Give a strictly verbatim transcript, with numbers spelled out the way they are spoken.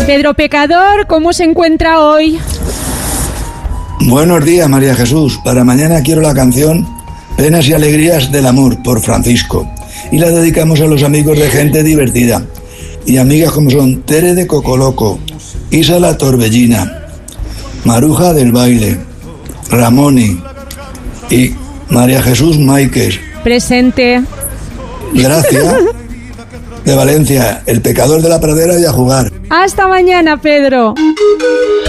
Pedro Pecador, ¿cómo se encuentra hoy? Buenos días, María Jesús. Para mañana quiero la canción Penas y Alegrías del Amor, por Francisco. Y la dedicamos a los amigos de Gente Divertida. Y amigas como son Tere de Cocoloco, Isa la Torbellina, Maruja del Baile, Ramoni y María Jesús Máiquez. Presente. Gracias. De Valencia, el pecador de la pradera y a jugar. Hasta mañana, Pedro.